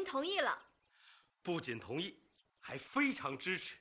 同意了。 不仅同意，还非常支持。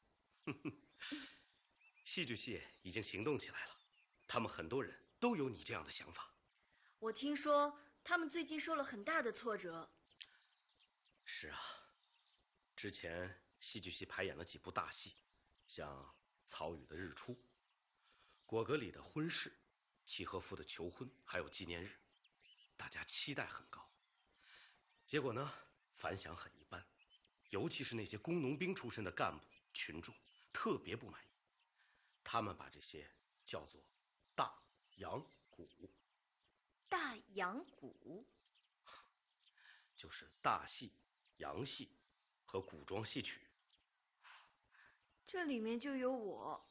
戏剧系已经行动起来了，他们很多人都有你这样的想法。 我听说他们最近受了很大的挫折。 是啊，之前戏剧系排演了几部大戏，像曹禺的《日出》，果戈里的《婚事》，契诃夫的《求婚》，还有纪念日，大家期待很高。结果呢，反响很一般，尤其是那些工农兵出身的干部群众特别不满意，他们把这些叫做大洋鼓。 大洋鼓就是大戏、洋戏和古装戏曲。 这里面就有我。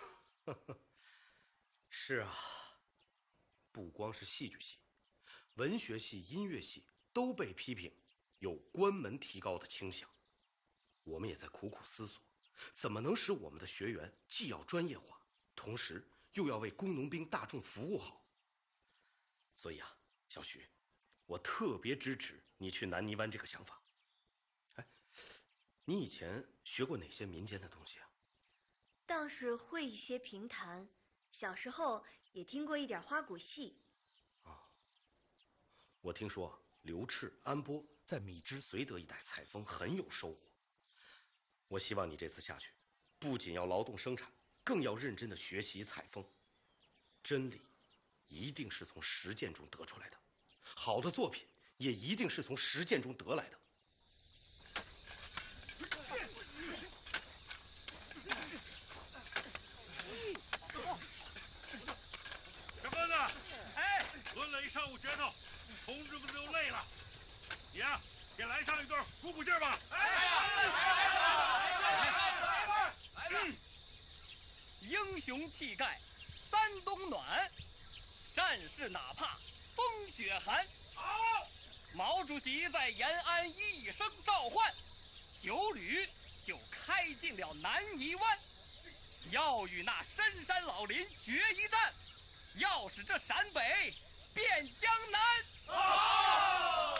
是啊，不光是戏剧系，文学系、音乐系都被批评有关门提高的倾向。我们也在苦苦思索，怎么能使我们的学员既要专业化，同时又要为工农兵大众服务好。所以啊，小徐，我特别支持你去南泥湾这个想法。哎，你以前学过哪些民间的东西啊？ 倒是会一些评弹，小时候也听过一点花鼓戏。 我听说刘炽、安波在米脂绥德一带采风很有收获。我希望你这次下去，不仅要劳动生产，更要认真地学习采风。真理一定是从实践中得出来的，好的作品也一定是从实践中得来的。 小疯子，抡了一上午拳头，同志们都累了，你呀，给来上一段鼓鼓劲儿吧！ 英雄气概三冬暖，战士哪怕风雪寒。好，毛主席在延安一声召唤，9旅就开进了南泥湾，要与那深山老林决一战，要使这陕北变江南。好！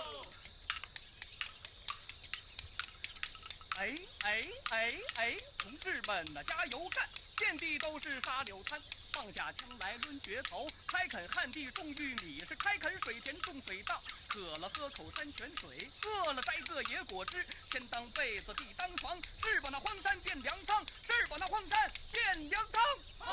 同志们呐，加油干！遍地都是沙柳滩，放下枪来抡决头，开垦旱地种玉米，是开垦水田种水稻，渴了喝口山泉水，饿了摘个野果汁，天当被子地当床，是把那荒山变粮仓，是把那荒山变粮仓。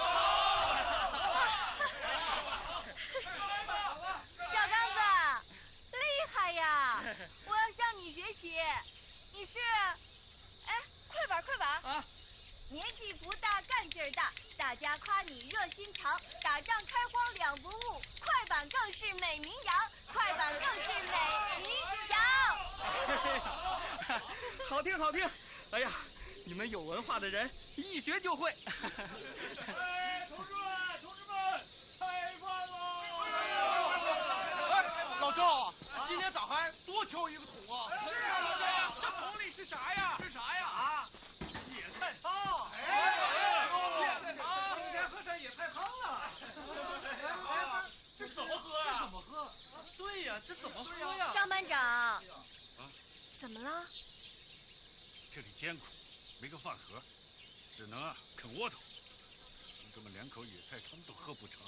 小刚子，厉害呀！我要向你学习。你是，快板啊！年纪不大，干劲儿大，大家夸你热心肠，打仗开荒两不误，快板更是美名扬，快板更是美名扬。 好听好听！哎呀，你们有文化的人一学就会。 同志们，开饭喽！ 老赵，今天咋还多挑一个桶啊？ 是啊，老赵，这桶里是啥呀？ 是啥呀？ 野菜汤！ 野菜汤！ 今天喝上野菜汤了。这怎么喝呀？ 这怎么喝？对呀，这怎么喝呀？ 张班长，怎么了？ 这里艰苦，没个饭盒，只能啃窝头。同志们连口野菜汤都喝不成。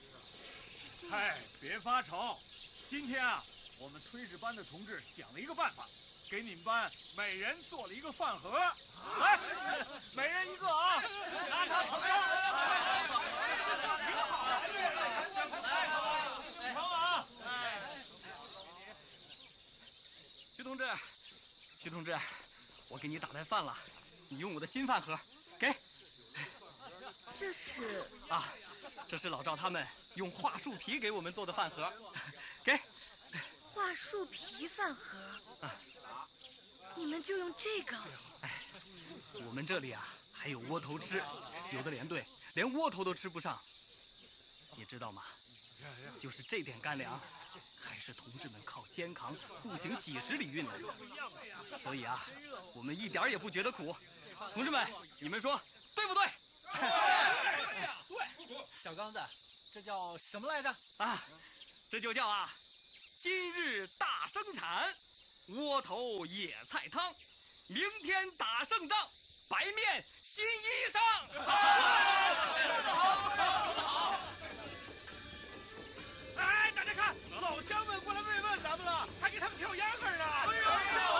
别发愁，今天啊，我们炊事班的同志想了一个办法。给你们班每人做了一个饭盒，来，每人一个啊！拿上烤箱，挺好，来，成啊！ 徐同志，我给你打来饭了，你用我的新饭盒，给。 这是啊，这是老赵他们用桦树皮给我们做的饭盒，给。 桦树皮饭盒啊。你们就用这个？ 我们这里啊还有窝头吃，有的连队连窝头都吃不上，你知道吗？就是这点干粮，还是同志们靠肩扛步行几十里运的，所以啊，我们一点也不觉得苦。同志们，你们说对不对？ 对。小刚子，这叫什么来着？ 啊，这就叫今日大生产。 窝头野菜汤，明天打胜仗，白面新衣裳。说得好，说得好。哎，大家看，老乡们过来慰问咱们了，还给他们跳秧歌呢。哎呦！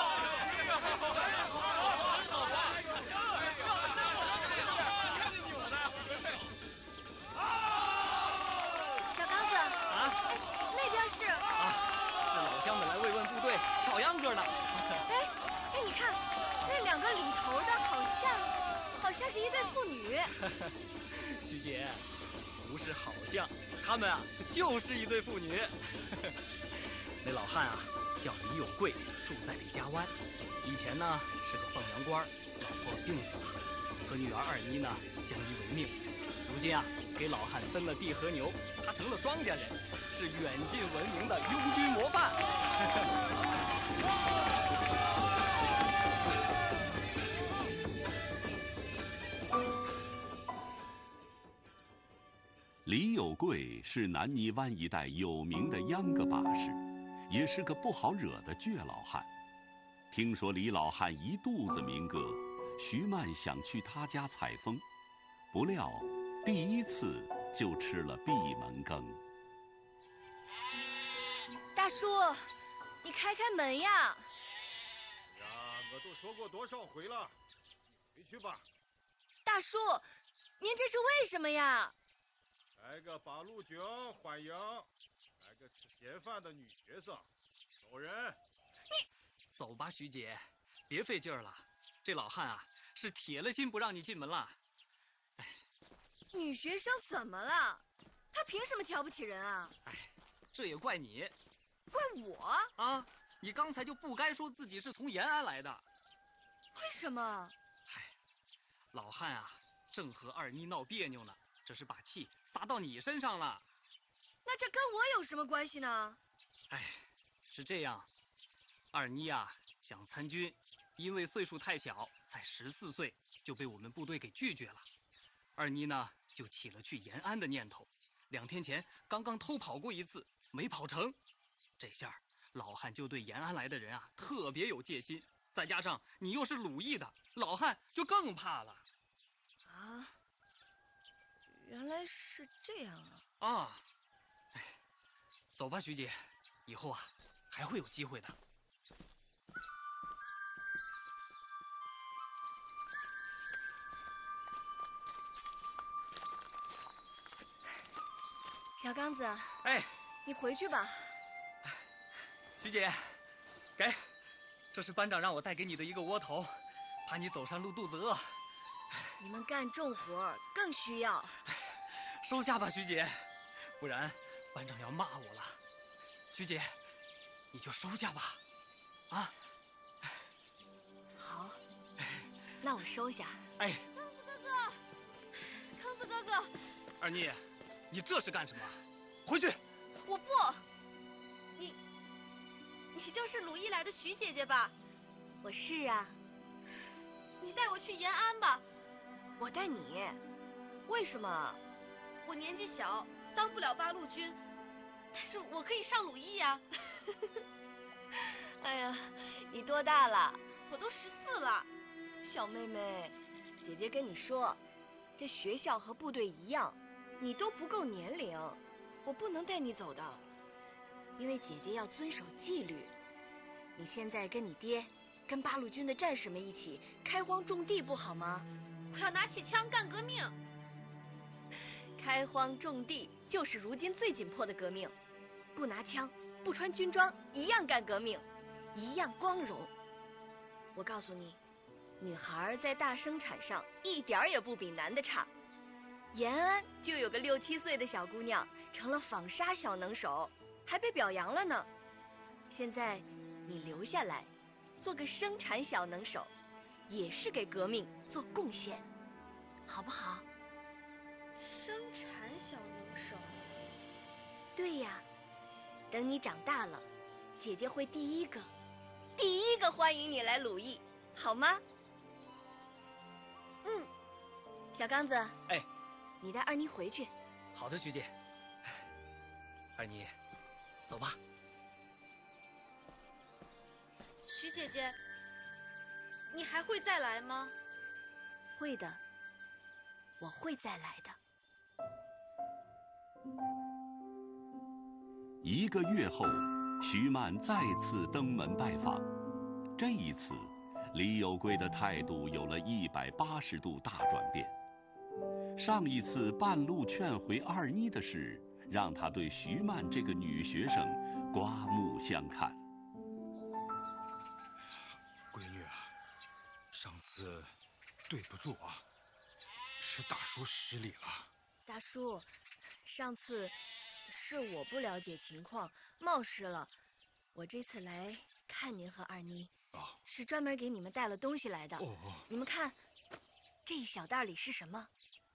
小刚子啊，那边是老乡们来慰问部队跳秧歌呢。 哎，你看，那2个领头的好像是一对父女。 徐姐，不是好像，他们啊就是一对父女。那老汉啊叫李有贵，住在李家湾，以前呢是个放羊官，老婆病死了，和女儿二妮呢相依为命。如今啊给老汉分了地和牛，他成了庄稼人，是远近闻名的拥军模范。 李有贵是南泥湾一带有名的秧歌把式，也是个不好惹的倔老汉。听说李老汉一肚子民歌，徐曼想去他家采风，不料第1次就吃了闭门羹。 大叔，你开门呀！ 呀，我都说过多少回了，回去吧。 大叔，您这是为什么呀？ 来个八路军欢迎，来个吃闲饭的女学生，走人。 走吧，徐姐，别费劲儿了。这老汉啊，是铁了心不让你进门了。 女学生怎么了？她凭什么瞧不起人啊？ 这也怪你。 怪我啊！你刚才就不该说自己是从延安来的。 为什么？ 老汉啊，正和二妮闹别扭呢，这是把气撒到你身上了。 那这跟我有什么关系呢？ 是这样，二妮啊想参军，因为岁数太小，才14岁就被我们部队给拒绝了。二妮呢就起了去延安的念头，2天前刚刚偷跑过1次，没跑成。这下老汉就对延安来的人啊特别有戒心，再加上你又是鲁艺的，老汉就更怕了。 啊，原来是这样啊！ 走吧，徐姐，以后啊还会有机会的。 小刚子，你回去吧。 徐姐，给，这是班长让我带给你的一个窝头，怕你走上路肚子饿。 你们干重活更需要。 收下吧，徐姐，不然班长要骂我了。徐姐，你就收下吧，啊。 好，那我收下。 康子哥哥， 二妮，你这是干什么？回去！ 我不。你就是鲁艺来的徐姐姐吧？ 我是啊。 你带我去延安吧。 我带你？为什么？ 我年纪小，当不了八路军，但是我可以上鲁艺呀。 哎呀，你多大了？ 我都14了。 小妹妹，姐姐跟你说，这学校和部队一样，你都不够年龄，我不能带你走的，因为姐姐要遵守纪律。你现在跟你爹，跟八路军的战士们一起开荒种地，不好吗？ 我要拿起枪干革命。 开荒种地就是如今最紧迫的革命，不拿枪，不穿军装，一样干革命，一样光荣。我告诉你，女孩在大生产上一点也不比男的差。延安就有个6、7岁的小姑娘成了纺纱小能手，还被表扬了呢。现在你留下来，做个生产小能手，也是给革命做贡献，好不好？ 生产小能手。 对呀，等你长大了，姐姐会第一个欢迎你来鲁艺，好吗？小刚子，你带二妮回去。 好的，徐姐。二妮，走吧。 徐姐姐，你还会再来吗？ 会的，我会再来的。 1个月后，徐曼再次登门拜访。这一次，李有贵的态度有了180度大转变。上一次半路劝回二妮的事，让他对徐曼这个女学生刮目相看。 闺女啊，上次对不住啊，是大叔失礼了。 大叔，上次是我不了解情况，冒失了。我这次来看您和二妮，是专门给你们带了东西来的。你们看，这一小袋里是什么？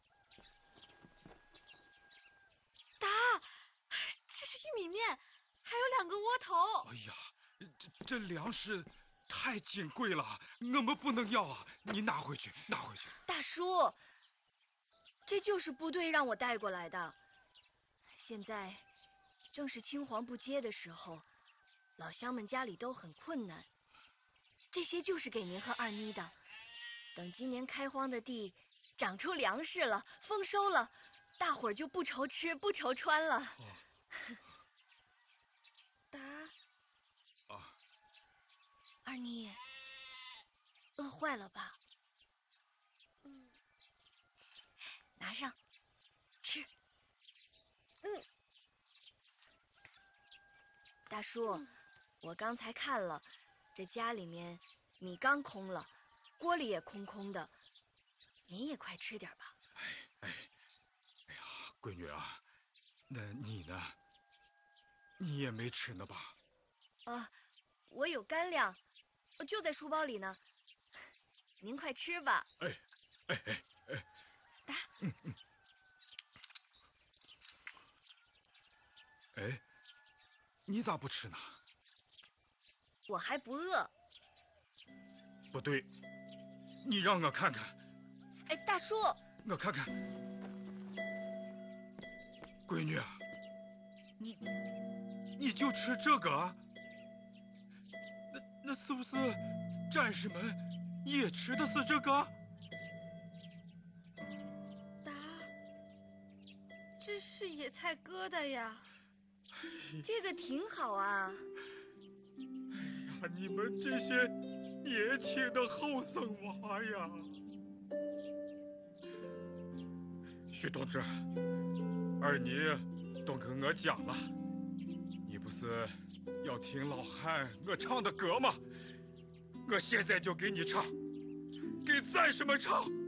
答，这是玉米面，还有2个窝头。 哎呀，这粮食太金贵了，我们不能要啊！你拿回去，拿回去。 大叔，这就是部队让我带过来的。现在正是青黄不接的时候，老乡们家里都很困难。这些就是给您和二妮的。等今年开荒的地长出粮食了，丰收了，大伙儿就不愁吃不愁穿了。答。二妮，饿坏了吧？拿上，吃。大叔，我刚才看了，这家里面米缸空了，锅里也空空的，您也快吃点吧。 哎呀，闺女啊，那你呢？你也没吃呢吧？ 我有干粮，就在书包里呢。您快吃吧。答。 你咋不吃呢？ 我还不饿。 不对，你让我看看。 大叔， 我看看。闺女啊，你就吃这个啊？那是不是战士们也吃的是这个？ 答，这是野菜疙瘩呀。 这个挺好啊。 你们这些年轻的后生娃呀！徐同志，二妮都跟我讲了，你不是要听老汉我唱的歌吗？我现在就给你唱，给战士们唱。